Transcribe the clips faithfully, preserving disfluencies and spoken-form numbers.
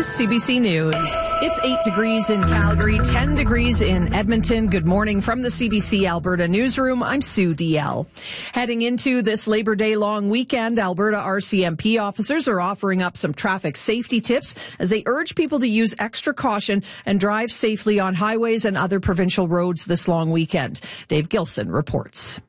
C B C News. It's eight degrees in Calgary, ten degrees in Edmonton. Good morning from the C B C Alberta Newsroom. I'm Sue D L. Heading into this Labor Day long weekend, Alberta R C M P officers are offering up some traffic safety tips as they urge people to use extra caution and drive safely on highways and other provincial roads this long weekend. Dave Gilson reports.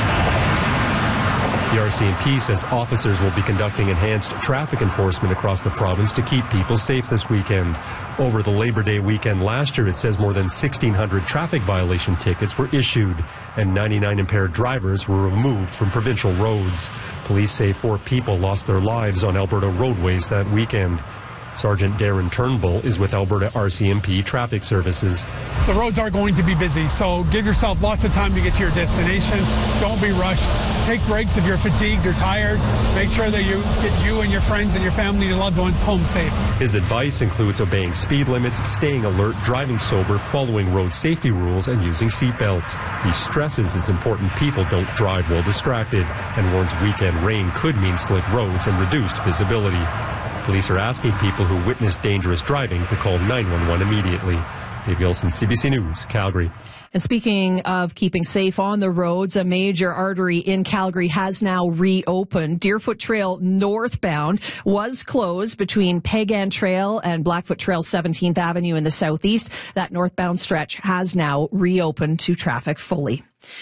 The R C M P says officers will be conducting enhanced traffic enforcement across the province to keep people safe this weekend. Over the Labor Day weekend last year, it says more than sixteen hundred traffic violation tickets were issued and ninety-nine impaired drivers were removed from provincial roads. Police say four people lost their lives on Alberta roadways that weekend. Sergeant Darren Turnbull is with Alberta R C M P Traffic Services. The roads are going to be busy, so give yourself lots of time to get to your destination. Don't be rushed. Take breaks if you're fatigued or tired. Make sure that you get you and your friends and your family and loved ones home safe. His advice includes obeying speed limits, staying alert, driving sober, following road safety rules, and using seat belts. He stresses it's important people don't drive while distracted and warns weekend rain could mean slick roads and reduced visibility. Police are asking people who witness dangerous driving to call nine one one immediately. Dave Gilson, C B C News, Calgary. And speaking of keeping safe on the roads, a major artery in Calgary has now reopened. Deerfoot Trail northbound was closed between Pagan Trail and Blackfoot Trail seventeenth Avenue in the southeast. That northbound stretch has now reopened to traffic fully.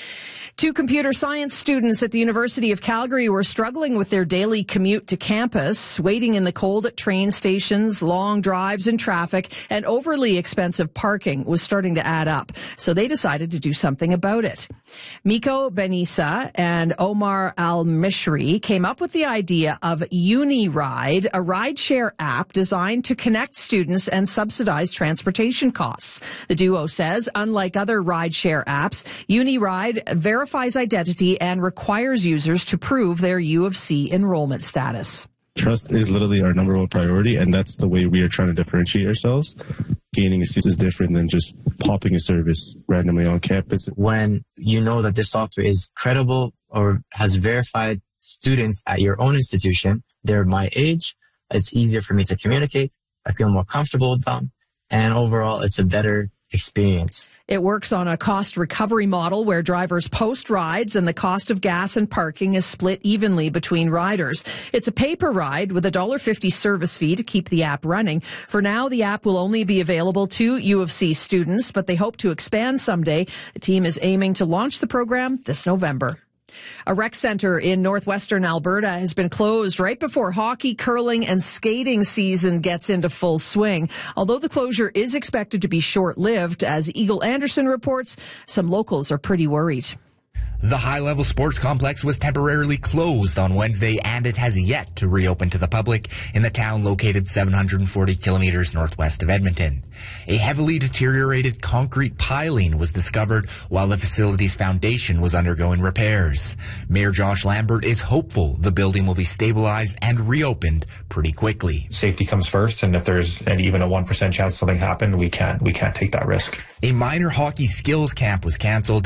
Two computer science students at the University of Calgary were struggling with their daily commute to campus, waiting in the cold at train stations, long drives in traffic, and overly expensive parking was starting to add up. So they decided to do something about it. Miko Benissa and Omar Al-Mishri came up with the idea of UniRide, a rideshare app designed to connect students and subsidize transportation costs. The duo says, unlike other rideshare apps, UniRide verifies verifies identity and requires users to prove their U of C enrollment status. Trust is literally our number one priority, and that's the way we are trying to differentiate ourselves. Gaining a seat is different than just popping a service randomly on campus. When you know that this software is credible or has verified students at your own institution, they're my age, it's easier for me to communicate, I feel more comfortable with them, and overall it's a better experience. It works on a cost recovery model where drivers post rides and the cost of gas and parking is split evenly between riders. It's a pay-per-ride with a one dollar fifty service fee to keep the app running. For now, the app will only be available to U of C students, but they hope to expand someday. The team is aiming to launch the program this November. A rec center in northwestern Alberta has been closed right before hockey, curling, and skating season gets into full swing. Although the closure is expected to be short-lived, as Eagle Anderson reports, some locals are pretty worried. The high-level sports complex was temporarily closed on Wednesday, and it has yet to reopen to the public in the town located seven hundred forty kilometers northwest of Edmonton. A heavily deteriorated concrete piling was discovered while the facility's foundation was undergoing repairs. Mayor Josh Lambert is hopeful the building will be stabilized and reopened pretty quickly. Safety comes first, and if there's an, even a one percent chance something happened, we can't, we can't take that risk. A minor hockey skills camp was canceled